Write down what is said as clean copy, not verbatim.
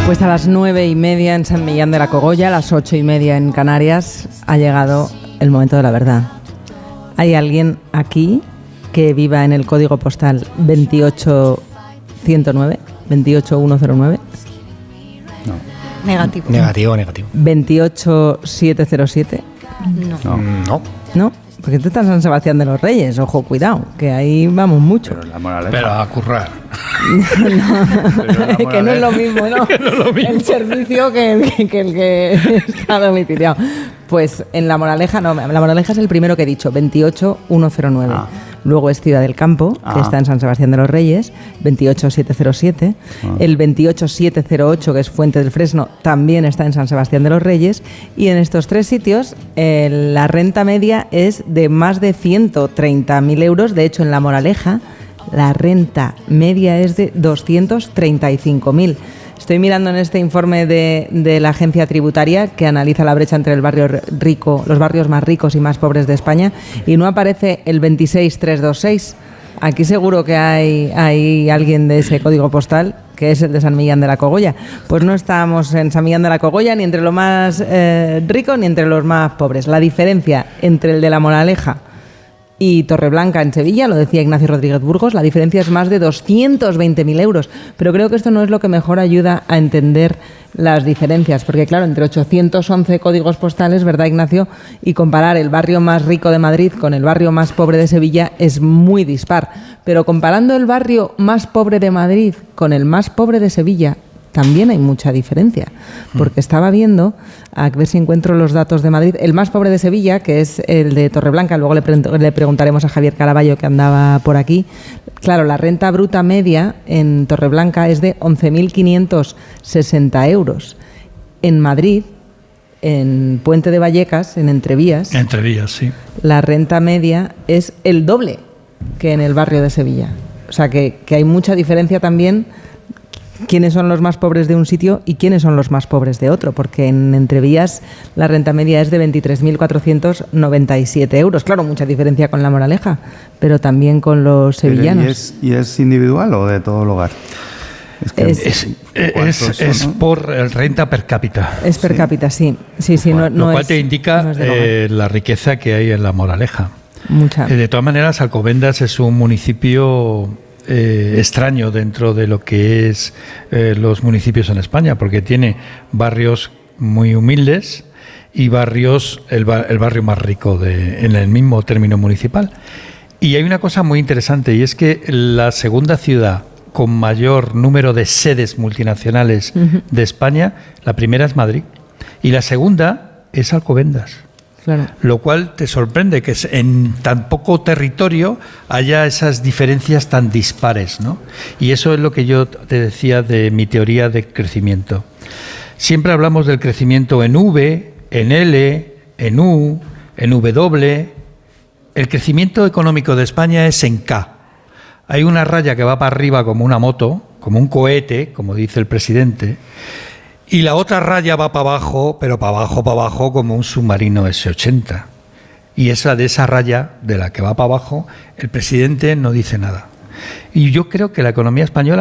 Pues a las 9:30 en San Millán de la Cogolla, a las 8:30 en Canarias, ha llegado el momento de la verdad. ¿Hay alguien aquí que viva en el código postal 28109? ¿28109? No. Negativo. Negativo. 28707. No. ¿No? Porque tú estás en San Sebastián de los Reyes, ojo, cuidado, que ahí vamos mucho. Pero a currar. Que no es lo mismo, ¿no? El servicio que el que está domiciliado. Pues en La Moraleja, no, La Moraleja es el primero que he dicho, 28109. Luego es Ciudad del Campo, que está en San Sebastián de los Reyes, 28707. El 28708, que es Fuente del Fresno, también está en San Sebastián de los Reyes. Y en estos tres sitios la renta media es de más de 130.000 euros. De hecho, en La Moraleja la renta media es de 235.000. Estoy mirando en este informe de la agencia tributaria que analiza la brecha entre el barrio rico, los barrios más ricos y más pobres de España, y no aparece el 26326. Aquí seguro que hay alguien de ese código postal, que es el de San Millán de la Cogolla. Pues no estamos en San Millán de la Cogolla ni entre los más ricos ni entre los más pobres. La diferencia entre el de La Moraleja y Torreblanca en Sevilla, lo decía Ignacio Rodríguez Burgos, la diferencia es más de 220.000 euros. Pero creo que esto no es lo que mejor ayuda a entender las diferencias, porque claro, entre 811 códigos postales, ¿verdad, Ignacio? Y comparar el barrio más rico de Madrid con el barrio más pobre de Sevilla es muy dispar. Pero comparando el barrio más pobre de Madrid con el más pobre de Sevilla, también hay mucha diferencia, porque estaba viendo, a ver si encuentro los datos de Madrid, el más pobre de Sevilla, que es el de Torreblanca, luego le preguntaremos a Javier Caraballo, que andaba por aquí. Claro, la renta bruta media en Torreblanca es de 11.560 euros. En Madrid, en Puente de Vallecas, en Entrevías, sí, la renta media es el doble que en el barrio de Sevilla. O sea que hay mucha diferencia también quiénes son los más pobres de un sitio y quiénes son los más pobres de otro, porque en Entrevías la renta media es de 23.497 euros. Claro, mucha diferencia con La Moraleja, pero también con los sevillanos. ¿Y es individual o de todo el hogar? Es por renta per cápita. Es per cápita, sí. Lo cual te indica la riqueza que hay en La Moraleja. Mucha. De todas maneras, Alcobendas es un municipio extraño dentro de lo que es los municipios en España, porque tiene barrios muy humildes y barrios el barrio más rico en el mismo término municipal. Y hay una cosa muy interesante, y es que la segunda ciudad con mayor número de sedes multinacionales de España, la primera es Madrid y la segunda es Alcobendas. Claro. Lo cual te sorprende que en tan poco territorio haya esas diferencias tan dispares, ¿no? Y eso es lo que yo te decía de mi teoría de crecimiento. Siempre hablamos del crecimiento en V, en L, en U, en W. El crecimiento económico de España es en K. Hay una raya que va para arriba como una moto, como un cohete, como dice el presidente, y la otra raya va para abajo, pero para abajo, como un submarino S-80. Y de esa raya, de la que va para abajo, el presidente no dice nada. Y yo creo que la economía española